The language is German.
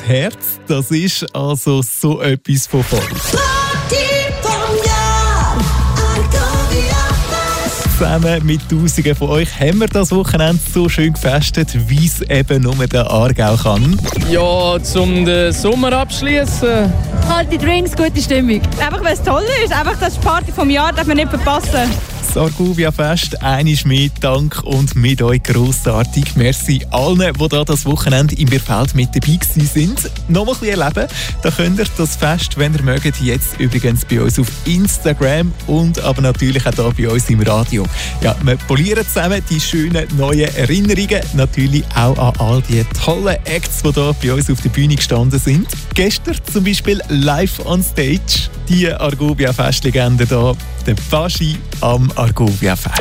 Herz. Das ist also so etwas von voll. Zusammen mit Tausenden von euch haben wir das Wochenende so schön gefestet, wie es eben nur der Aargau kann. Ja, zum den Sommer abschließen. Kalte Drinks, gute Stimmung. Einfach weil es toll ist, einfach das Party vom Jahr darf man nicht verpassen. Das Argovia-Fest, einmal mehr Dank und mit euch grossartig. Merci allen, die da das Wochenende im Bierfeld mit dabei sind. Noch mal ein bisschen erleben, da könnt ihr das Fest, wenn ihr mögt, jetzt übrigens bei uns auf Instagram und aber natürlich auch hier bei uns im Radio. Ja, wir polieren zusammen die schönen neuen Erinnerungen, natürlich auch an all die tollen Acts, die hier bei uns auf der Bühne gestanden sind. Gestern zum Beispiel live on stage, die Argovia-Festlegende hier, der Baschi am Argovia-Fest.